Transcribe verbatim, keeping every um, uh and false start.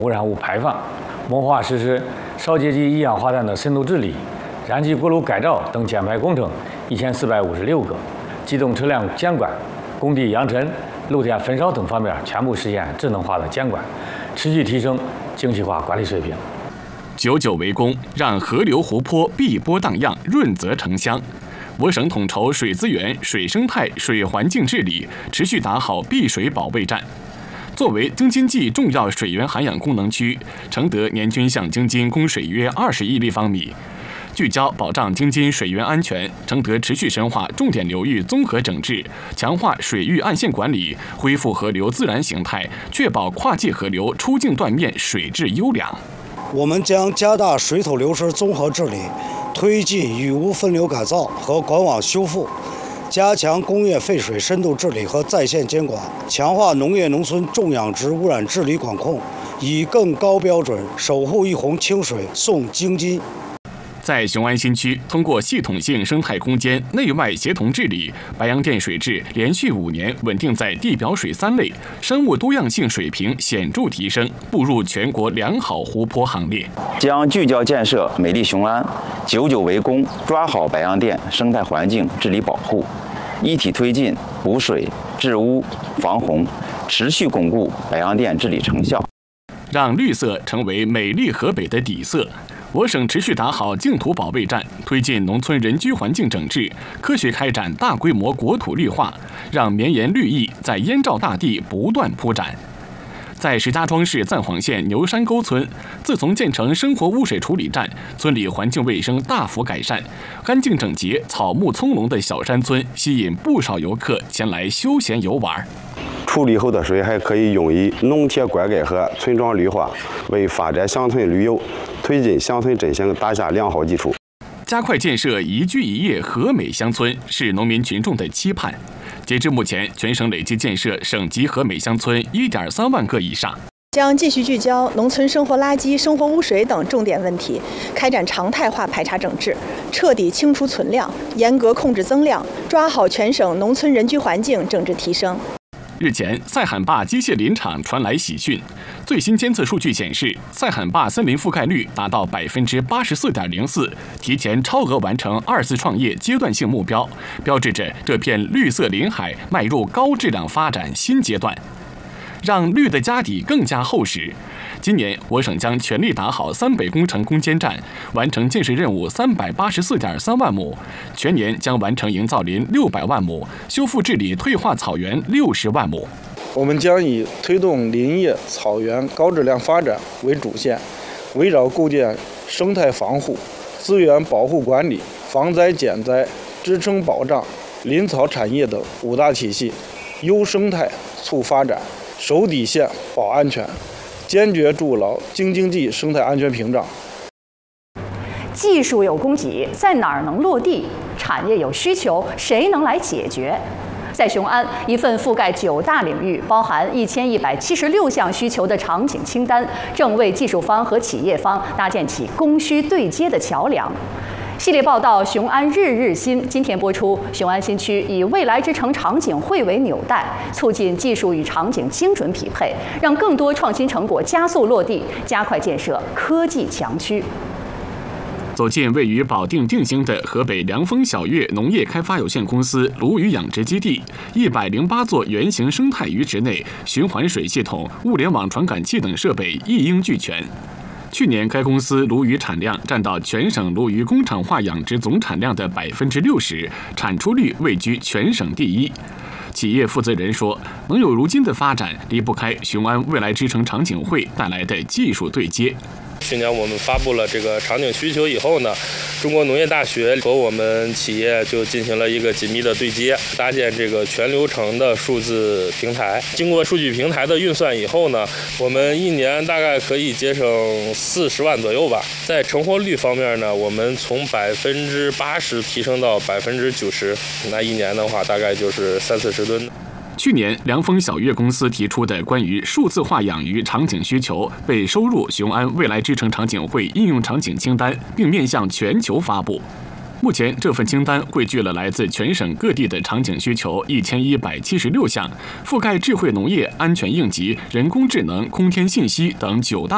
污染物排放，谋划实施烧结基一氧化碳的深度治理、燃气锅炉改造等减排工程一千四百五十六个，机动车辆监管、工地扬尘、露天焚烧等方面全部实现智能化的监管，持续提升精细化管理水平。 久久为功，让河流湖泊碧波荡漾，润泽成乡。我省统筹水资源、水生态、水环境治理，持续打好碧水保卫战。作为京津冀重要水源涵养功能区，承德年均向京津供水约二十亿立方米。聚焦保障京津水源安全，承德持续深化重点流域综合整治，强化水域岸线管理，恢复河流自然形态，确保跨界河流出境断面水质优良。 我们将加大水土流失综合治理，推进雨污分流改造和管网修复，加强工业废水深度治理和在线监管，强化农业农村重养殖污染治理管控，以更高标准守护一泓清水送京津。 在雄安新区，通过系统性生态空间内外协同治理，白洋淀水质连续五年稳定在地表水三类，生物多样性水平显著提升，步入全国良好湖泊行列。 将聚焦建设美丽雄安，久久为功，抓好白洋淀生态环境治理保护，一体推进补水、治污、防洪，持续巩固白洋淀治理成效， 让绿色成为美丽河北的底色。我省持续打好净土保卫战，推进农村人居环境整治，科学开展大规模国土绿化，让绵延绿意在燕赵大地不断铺展。在石家庄市赞晃县牛山沟村，自从建成生活污水处理站，村里环境卫生大幅改善，干净整洁、草木葱茏的小山村吸引不少游客前来休闲游玩。 处理后的水还可以用于农田灌溉和村庄绿化，为发展乡村旅游、推进乡村振兴打下良好基础。 加快建设宜居宜业和美乡村是农民群众的期盼。截至目前，全省累计建设省级和美乡村一点三万个以上。 将继续聚焦农村生活垃圾、生活污水等重点问题，开展常态化排查整治，彻底清除存量，严格控制增量，抓好全省农村人居环境整治提升。 日前，赛罕坝机械林场传来喜讯，最新监测数据显示，赛罕坝森林覆盖率达到百分之八十四点零四，提前超额完成二次创业阶段性目标，标志着这片绿色林海迈入高质量发展新阶段，让绿的家底更加厚实。今年，我省将全力打好三北工程攻坚战，完成建设任务三百八十四点三万亩，全年将完成营造林六百万亩，修复治理退化草原六十万亩。 我们将以推动林业草原高质量发展为主线，围绕构建生态防护、资源保护管理、防灾减灾、支撑保障、林草产业等五大体系，优生态促发展，守底线保安全，坚决筑牢京津冀生态安全屏障。 技术有供给，在哪儿能落地？产业有需求，谁能来解决？在雄安，一份覆盖九大领域、包含一千一百七十六项需求的场景清单，正为技术方和企业方搭建起供需对接的桥梁。系列报道《雄安日日新》今天播出。雄安新区以未来之城场景会为纽带，促进技术与场景精准匹配，让更多创新成果加速落地，加快建设科技强区。 走进位于保定定兴的河北凉风晓月农业开发有限公司鲈鱼养殖基地，一百零八座圆形生态鱼池内，循环水系统、物联网传感器等设备一应俱全。去年，该公司鲈鱼产量占到全省鲈鱼工厂化养殖总产量的百分之六十，产出率位居全省第一。企业负责人说，能有如今的发展，离不开雄安未来之城场景会带来的技术对接。 去年我们发布了这个场景需求以后呢，中国农业大学和我们企业就进行了一个紧密的对接，搭建这个全流程的数字平台。经过数据平台的运算以后呢，我们一年大概可以节省四十万左右吧。在成活率方面呢，我们从百分之八十提升到百分之九十，那一年的话大概就是三四十吨。 去年，凉风晓月公司提出的关于数字化养鱼场景需求被收入雄安未来之城场景会应用场景清单，并面向全球发布。目前，这份清单汇聚了来自全省各地的场景需求一千一百七十六项，覆盖智慧农业、安全应急、人工智能、空天信息等九大